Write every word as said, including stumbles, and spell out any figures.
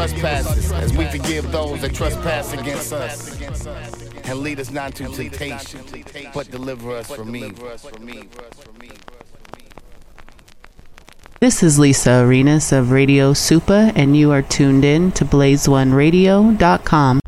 trespasses, as we forgive those that trespass against us. And lead us not to temptation, but deliver us from evil. This is Lisa Arenas of Radio Supa, and you are tuned in to blaze one radio dot com.